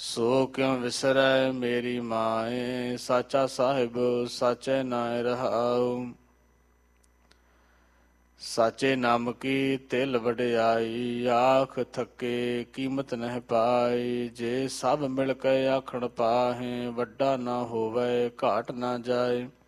ਸੋ ਕਿਉ ਵਿਸਰੈ ਮੇਰੀ ਮਾਏ, ਸਾਚਾ ਸਾਹਿਬ ਸਾਚੈ ਨਾਇ ਰਹਾਉ। ਸਾਚੇ ਨਾਮ ਕੀ ਤਿਲ ਵਡਿਆਈ, ਆਖ ਥਕੇ ਕੀਮਤ ਨਹਿ ਪਾਈ। ਜੇ ਸਭ ਮਿਲ ਕੇ ਆਖਣ ਪਾਹੇ, ਵੱਡਾ ਨਾ ਹੋਵੇ ਘਾਟ ਨਾ ਜਾਏ।